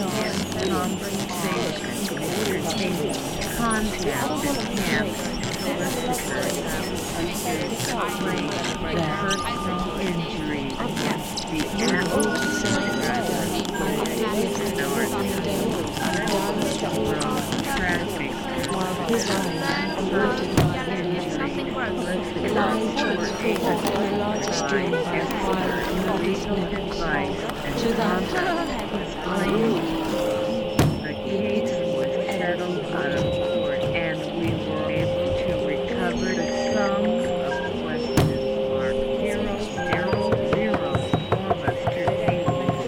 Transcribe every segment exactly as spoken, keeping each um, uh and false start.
and compensation pertaining contact with him solicitors claim that personal injury against the animal road traffic Something works. The largest stream by fire in the legal advice to that the case was settled out of court and we were able to recover the sum of question mark zero zero zero for Mister Davis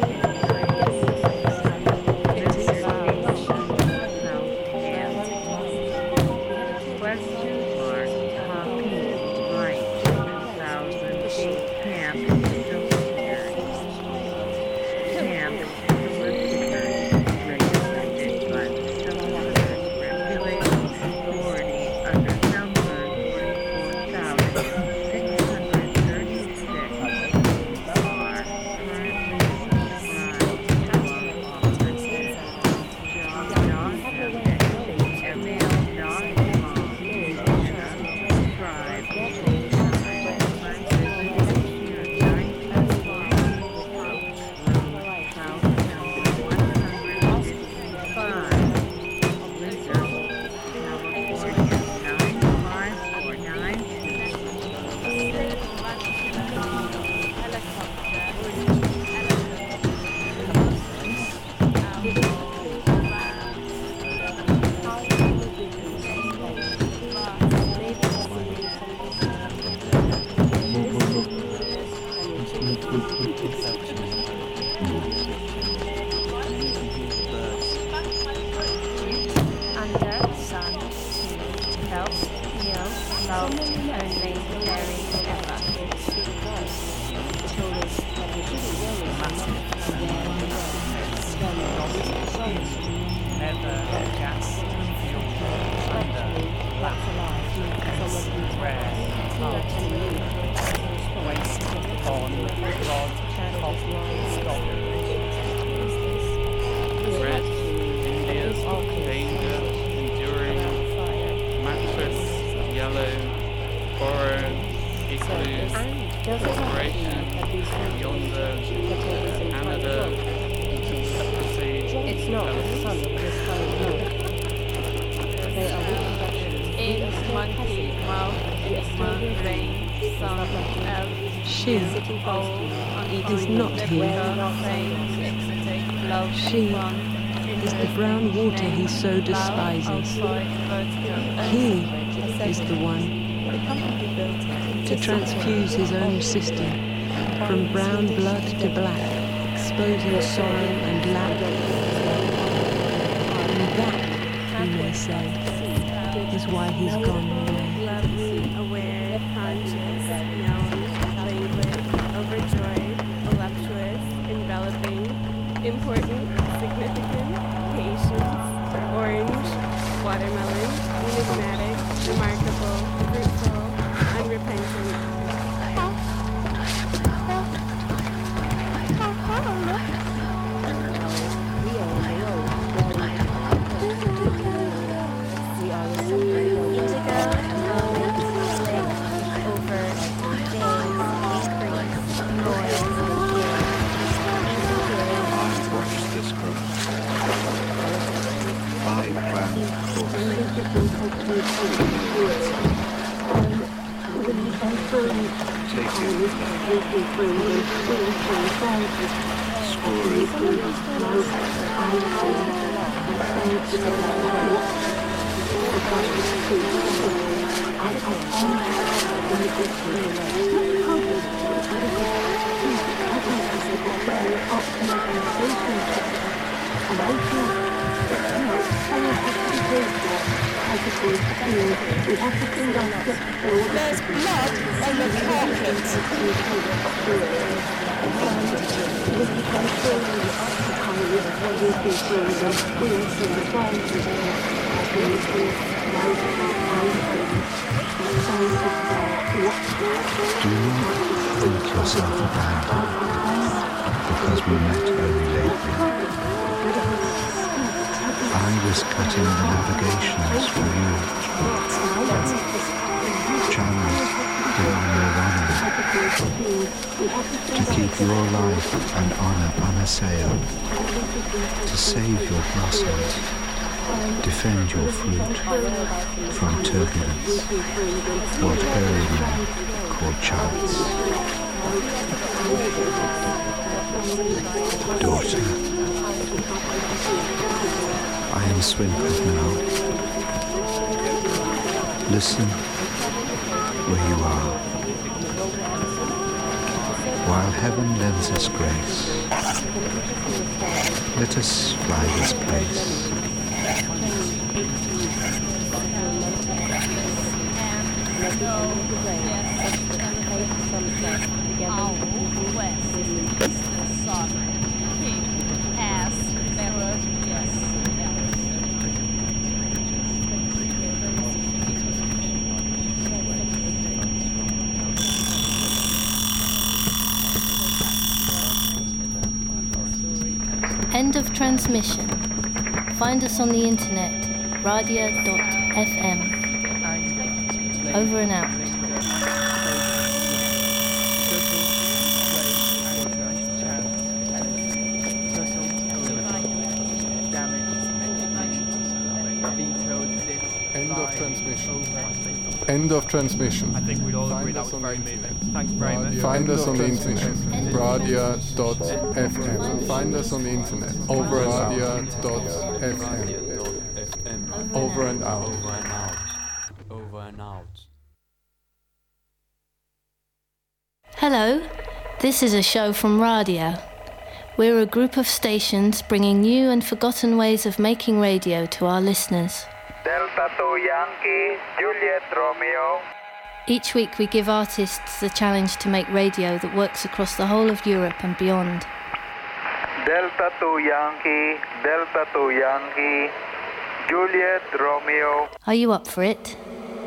Mister Davis Southampton question mark copy right two thousand eight camp solicitors camp solicitors regulated by the Solicitors Regulations Authority under number forty-four thousand six hundred thirty-six are currently subscribed to our offices. John dot m l dot com subscribe full-time by visiting Pier nineteen South number one hundred fifty-five, Blizzard, California nine five four nine. Under, sun, two, felt, kneel, love, only, very, ever. Never gas, fuel, under, lap, rare, heart, waste, on, rod, hot, stop. Red, India's danger, enduring, mattress, yellow, borrow, igloo, corporation, yonder, Canada, leprosy, It's not the sun that is coming home. They are In, monkey, mouth, enigma, rain, sun, elf, she old, is not here. fame, ecstatic, love, She fun, is the brown water he so despises. outside, vertical, He is the one to transfuse his own system from brown blood to black, exposing sorrow and lack. And that, we may say, is why he's gone away. Aware, conscious, known, languid, overjoyed, voluptuous, enveloping, important, significant, patience, orange, watermelon, enigmatic, remarkable, fruitful, unrepentant. There's blood on the carpet. Do not think yourself abandoned because we met only lately. I was cutting the navigations for you. Channels giving your running. To keep your life and honor unassailed. To save your blossoms. Defend your fruit from turbulence. What early men call chance. Daughter, I am swindled now. Listen where you are. While heaven lends us grace, let us fly this place. Our quest is the sovereign king as Belarus, yes, End of transmission. Find us on the internet, radia dot f m. Over and out. End of transmission. End of transmission. I think we'd all agree Find that us was on very the moving. internet. Thanks very much. Find us on the internet. radia dot f m. Find us on the internet. Over radia dot f m. Over and out. Over and out. Over and out. Hello, this is a show from Radia. We're a group of stations bringing new and forgotten ways of making radio to our listeners. Delta two Yankee, Juliet Romeo. Each week we give artists the challenge to make radio that works across the whole of Europe and beyond. Delta two Yankee, Delta two Yankee, Juliet Romeo. Are you up for it?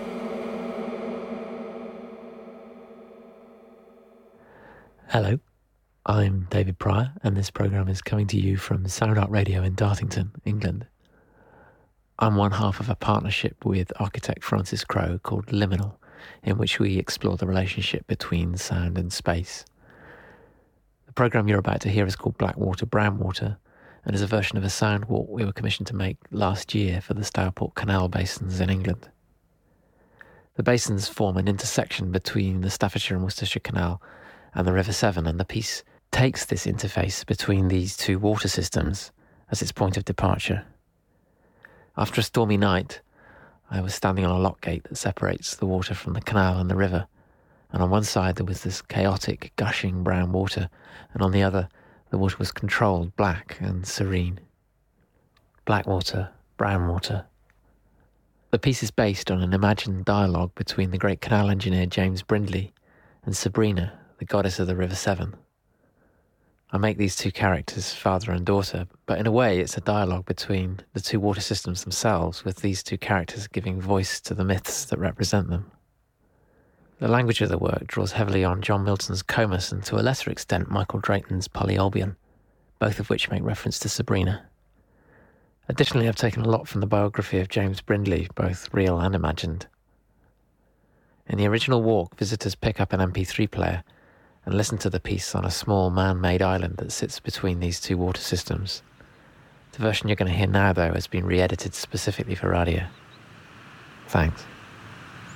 Hello, I'm David Pryor, and this programme is coming to you from Sound Art Radio in Dartington, England. I'm one half of a partnership with architect Francis Crowe called Liminal, in which we explore the relationship between sound and space. The programme you're about to hear is called Blackwater Brownwater, and is a version of a sound walk we were commissioned to make last year for the Stourport Canal basins in England. The basins form an intersection between the Staffordshire and Worcestershire Canal and the River Severn, and the piece takes this interface between these two water systems as its point of departure. After a stormy night, I was standing on a lock gate that separates the water from the canal and the river, and on one side there was this chaotic, gushing brown water, and on the other the water was controlled, black and serene. Blackwater, brown water. The piece is based on an imagined dialogue between the great canal engineer James Brindley and Sabrina, the goddess of the River Severn. I make these two characters father and daughter, but in a way it's a dialogue between the two water systems themselves, with these two characters giving voice to the myths that represent them. The language of the work draws heavily on John Milton's Comus and to a lesser extent Michael Drayton's Polyolbion, both of which make reference to Sabrina. Additionally, I've taken a lot from the biography of James Brindley, both real and imagined. In the original walk, visitors pick up an M P three player and listen to the piece on a small man-made island that sits between these two water systems. The version you're going to hear now, though, has been re-edited specifically for radio. Thanks.